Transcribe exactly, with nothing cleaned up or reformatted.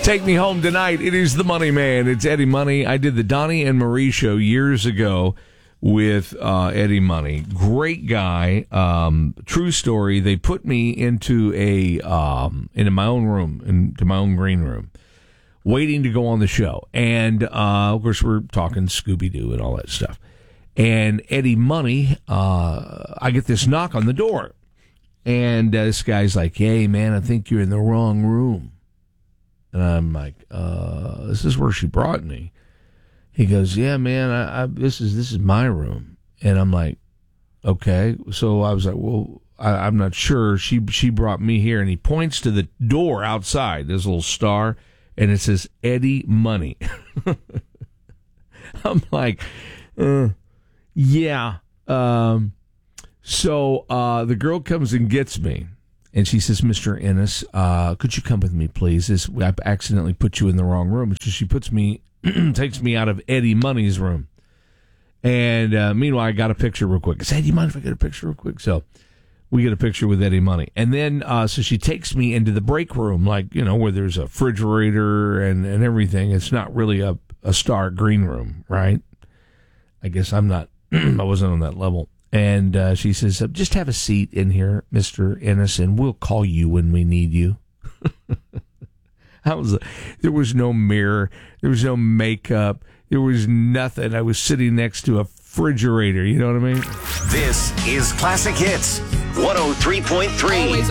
Take me home tonight. It is the Money Man. It's Eddie Money. I did the Donnie and Marie show years ago with uh, Eddie Money. Great guy. Um, true story. They put me into a um, into my own room, into my own green room, waiting to go on the show. And uh, of course, we're talking Scooby Doo and all that stuff. And Eddie Money, uh, I get this knock on the door, and uh, this guy's like, "Hey, man, I think you're in the wrong room." And I'm like, uh, this is where she brought me. He goes, yeah, man, I, I, this is this is my room. And I'm like, okay. So I was like, well, I, I'm not sure. She she brought me here. And he points to the door outside. There's a little star, and it says Eddie Money. I'm like, uh, yeah. Um, so uh, the girl comes and gets me. And she says, Mister Ennis, uh, could you come with me, please? This, I accidentally put you in the wrong room. So she puts me, takes me out of Eddie Money's room. And uh, meanwhile, I got a picture real quick. I said, hey, do you mind if I get a picture real quick? So we get a picture with Eddie Money. And then, uh, so she takes me into the break room, like, you know, where there's a refrigerator and, and everything. It's not really a, a star green room, right? I guess I'm not, I wasn't on that level. And uh, she says, just have a seat in here, Mister Ennis, and we'll call you when we need you. I was, there was no mirror. There was no makeup. There was nothing. I was sitting next to a refrigerator. You know what I mean? This is Classic Hits one oh three point three. Always